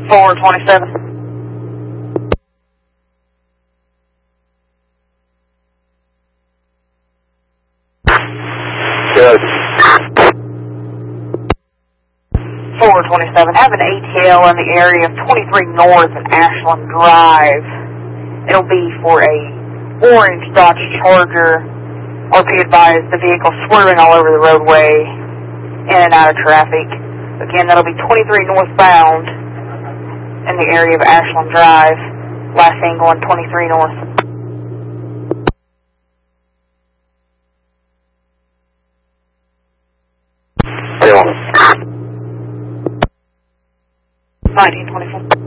427. Good. 427. Have an ATL in the area of 23 North and Ashland Drive. It'll be for a orange Dodge Charger. RP advised the vehicle swerving all over the roadway, in and out of traffic. Again, that'll be 23 northbound in the area of Ashland Drive. Last angle on 23 North. 1924.